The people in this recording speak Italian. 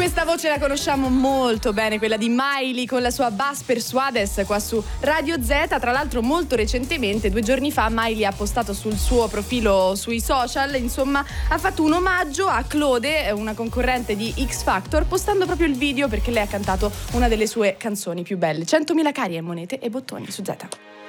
Questa voce la conosciamo molto bene, quella di Miley con la sua Bas Persuades qua su Radio Z. Tra l'altro molto recentemente, 2 giorni fa, Miley ha postato sul suo profilo sui social, insomma, ha fatto un omaggio a Claude, una concorrente di X Factor, postando proprio il video perché lei ha cantato una delle sue canzoni più belle. 100.000 cari e monete e bottoni su Z.